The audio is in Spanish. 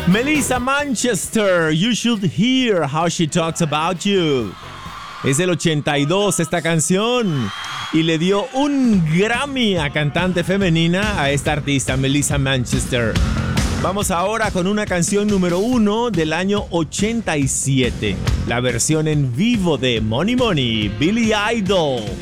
Melissa Manchester, You Should Hear How She Talks About You. Es del 82 esta canción y le dio un Grammy a cantante femenina a esta artista, Melissa Manchester. Vamos ahora con una canción número 1 del año 87, la versión en vivo de Money Money, Billy Idol.